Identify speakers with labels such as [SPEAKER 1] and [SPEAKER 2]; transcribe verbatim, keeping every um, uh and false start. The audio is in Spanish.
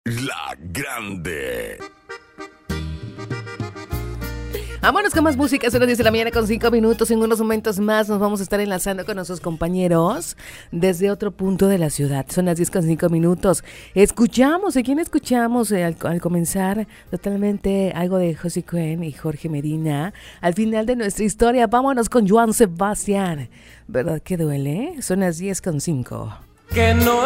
[SPEAKER 1] La Grande.
[SPEAKER 2] Vámonos con más música, son las diez de la mañana con cinco minutos. En unos momentos más nos vamos a estar enlazando con nuestros compañeros desde otro punto de la ciudad. Son las diez con cinco minutos. Escuchamos, ¿a quién escuchamos eh, al, al comenzar? Totalmente algo de José Cuen y Jorge Medina. Al final de nuestra historia, vámonos con Joan Sebastián. ¿Verdad que duele? Son las diez con cinco.
[SPEAKER 3] Que no